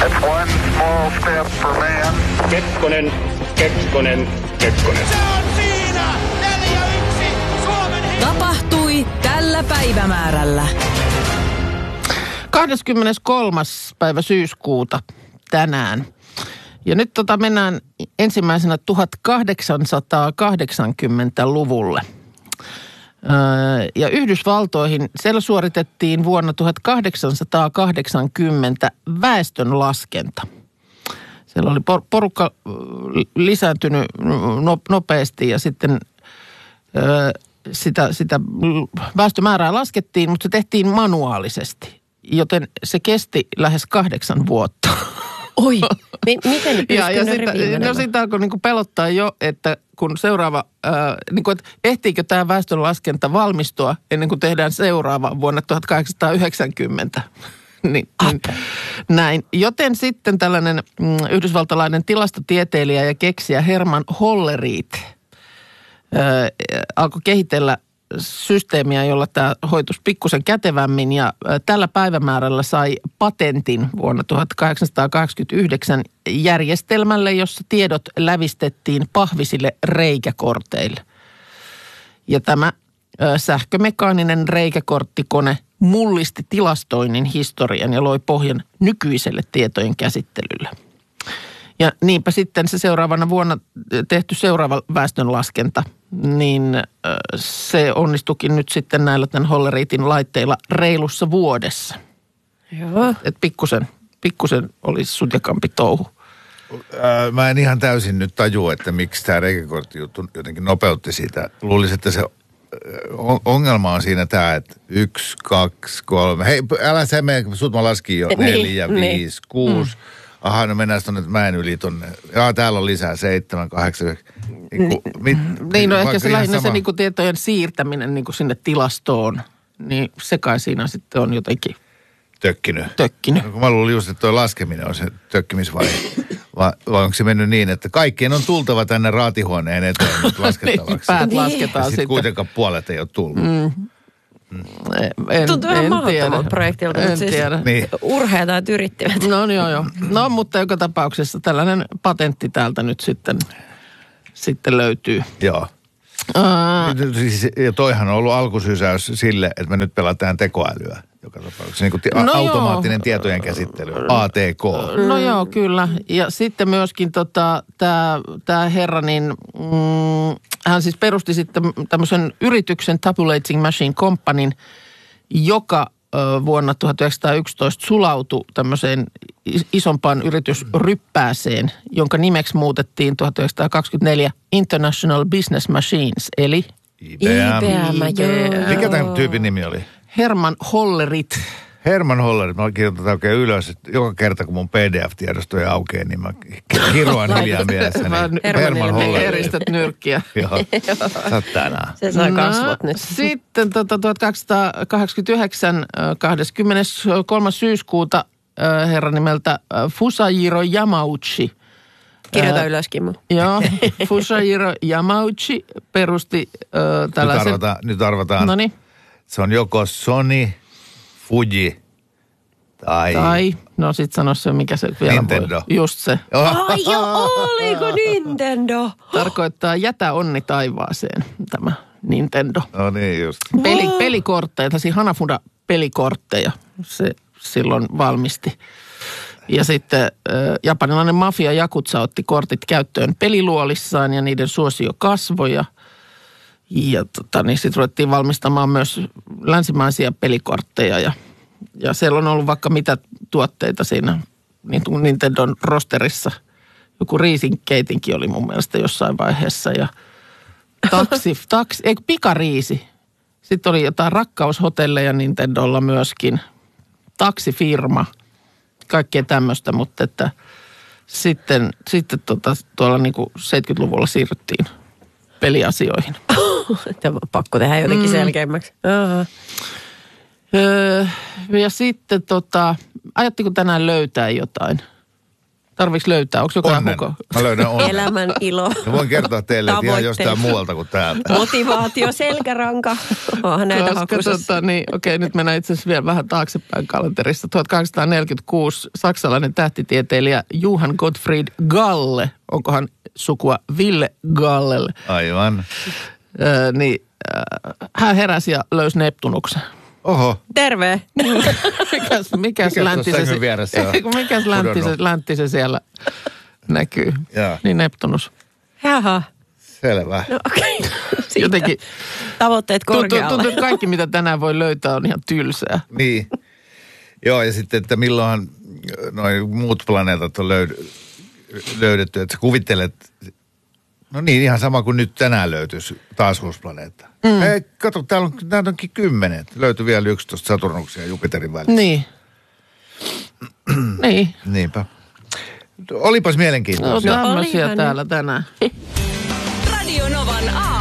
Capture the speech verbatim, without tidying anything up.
That's one small step for man. Kekkonen, Kekkonen, Kekkonen. Se on siinä! neljä yksi Suomen hi- Tapahtui tällä päivämäärällä. kahdeskymmeneskolmas päivä syyskuuta tänään. Ja nyt tota mennään ensimmäisenä tuhatkahdeksansataakahdeksankymmentäluvulle. Öö, ja Yhdysvaltoihin siellä suoritettiin vuonna tuhatkahdeksansataakahdeksankymmentä väestönlaskenta. Siellä oli por- porukka lisääntynyt no- nopeasti ja sitten öö, sitä, sitä väestömäärää laskettiin, mutta se tehtiin manuaalisesti. Joten se kesti lähes kahdeksan vuotta. Oi, mi- miten ne Ja, ja pystyy sitä, no sitä alkoi niinku pelottaa jo, että kun seuraava, ää, niinku, että ehtiikö tämä väestönlaskenta valmistua ennen kuin tehdään seuraava vuonna tuhatkahdeksansataayhdeksänkymmentä. niin, niin, näin. Joten sitten tällainen mm, yhdysvaltalainen tilastotieteilijä ja keksijä Herman Hollerith ää, alkoi kehitellä systeemiä, jolla tämä hoituisi pikkusen kätevämmin ja tällä päivämäärällä sai patentin vuonna tuhatkahdeksansataakaksikymmentäyhdeksän järjestelmälle, jossa tiedot lävistettiin pahvisille reikäkorteille. Ja tämä ö, sähkömekaaninen reikäkorttikone mullisti tilastoinnin historian ja loi pohjan nykyiselle tietojen käsittelylle. Ja niinpä sitten se seuraavana vuonna tehty seuraava väestönlaskenta, niin se onnistukin nyt sitten näillä tämän Hollerithin laitteilla reilussa vuodessa. Joo. Että pikkusen, pikkusen olisi sutjakampi touhu. Ää, mä en ihan täysin nyt tajua, että miksi tämä reikäkorttijuttu jotenkin nopeutti sitä. Luulisin, että se ongelma on siinä tämä, että yksi, kaksi, kolme. Hei, älä sä mene, sut mä laskin jo. Niin, Neljä, niin. viisi, kuusi. Mm. Aha, no mennään tuonne mäen yli tonne. Jaa, täällä on lisää seitsemän, kahdeksan. Niin, mit, niin no ehkä se lähinnä sama... se niinku tietojen siirtäminen niinku sinne tilastoon, niin se kai siinä sitten on jotenkin tökkinyt. tökkinyt. No, kun mä luulin just, että toi laskeminen on se tökkimisvaihe. vai, vai onko se mennyt niin, että kaikkien on tultava tänne raatihuoneen eteen nyt laskettavaksi? niin, päät Niin. lasketaan ja sitten. sit kuitenkaan puolet ei ole tullut. Mm. En, Tuntuu en ihan mahdottomalta tiedä. projektilta, En mutta siis tiedä. Niin. urheiltajat yrittivät. No joo joo. No mutta joka tapauksessa tällainen patentti täältä nyt sitten, sitten löytyy. Joo. Ää, Siis, ja toihan on ollut alkusysäys sille, että me nyt pelataan tekoälyä joka tapauksessa. Niin kuin ti- No automaattinen joo. tietojen käsittely, A T K. no joo, kyllä. Ja sitten myöskin tota, tämä tää herra, niin mm, hän siis perusti sitten tämmöisen yrityksen Tabulating Machine Companyn, joka ö, vuonna tuhatyhdeksänsataayksitoista sulautui tämmöiseen is- isompaan yritysryppääseen, jonka nimeksi muutettiin tuhatyhdeksänsataakaksikymmentäneljä International Business Machines, eli I B I M. B M, joo. Mikä tämän tyypin nimi oli? Herman Hollerith. Herman Hollerith. Mä kirjoitan oikein ylös, että joka kerta kun mun P D F-tiedostoja aukeaa, niin mä kiroan hiljaa mielessäni. Herman Hollerith. Eristät nyrkkiä. Joo, sä oot tänään. Se saa kasvot No, nyt. Sitten tota, tuhatkahdeksansataakahdeksankymmentäyhdeksän kahdeskymmeneskolmas syyskuuta äh, herran nimeltä äh, Fusajiro Yamauchi. Kirjoita Ää, ylös, Kimmo. Joo, Fusajiro Yamauchi perusti äh, Nyt tällaisen... arvataan, nyt arvataan. Noniin. Se on joko Sony, Fuji tai... Tai, no sit sano se, mikä se vielä Nintendo. voi. Just se. Ai joo, oliko Nintendo? Tarkoittaa jätä onni taivaaseen tämä Nintendo. No niin just. Peli, pelikortteja, tällaisia Hanafuda-pelikortteja se silloin valmisti. Ja sitten äh, japanilainen mafia Yakuza otti kortit käyttöön peliluolissaan ja niiden suosio kasvoi. Ja, ja tota, niin sitten ruvettiin valmistamaan myös länsimaisia pelikortteja ja, ja siellä on ollut vaikka mitä tuotteita siinä niin kuin Nintendon rosterissa. Joku riisinkeitinkin oli mun mielestä jossain vaiheessa ja taksi, taksi ei pikariisi. Sitten oli jotain rakkaushotelleja Nintendolla myöskin, taksifirma, kaikkea tämmöistä, mutta että sitten, sitten tota, tuolla niinku seitsemänkymmentäluvulla siirryttiin peliasioihin. Tämä on pakko tehdä jotenkin mm. selkeämmäksi. Aha. Öö, ja sitten tota, ajattiko tänään löytää jotain? Tarviiko löytää? Onko joku Onnen. huko? Mä löydän onnen. Elämän ilo. Ja voin kertoa teille, että ihan Tavoitteet. jostain muualta kuin täältä. Motivaatio, selkäranka. Onhan näitä Koska hakusessa. tota, niin, okei, nyt mennään itse asiassa vielä vähän taaksepäin kalenterista. tuhatkahdeksansataaneljäkymmentäkuusi saksalainen tähtitieteilijä Johann Gottfried Galle, onkohan sukua Ville Gallelle, Aivan. öö, niin äh, hän heräsi ja löysi Neptunuksen. Oho. Terve. Mikäs, mikäs, tuossa läntti se, sängyn vieressä on Ei, kun mikäs läntti se, pudonnut? läntti se siellä näkyy? Jaa. Niin Neptunus. Jaha. Selvä. No okei. Okay. Jotenkin Tavoitteet tuntuu, korkealle. tuntuu, että kaikki mitä tänään voi löytää on ihan tylsää. Niin. Joo, ja sitten, että milloinhan noin muut planeetat on löyd- löydetty, että sä kuvittelet, no niin, ihan sama kuin nyt tänään löytyisi taas uusi planeetta. Mm. Ei, kato, täällä on, täällä onkin kymmenen. Löytyi vielä yksitoista Saturnuksia ja Jupiterin välissä. Niin. niin. Niinpä. Olipas No, mielenkiintoista. tämmöisiä olihan täällä tänään. Radio Novan aamu.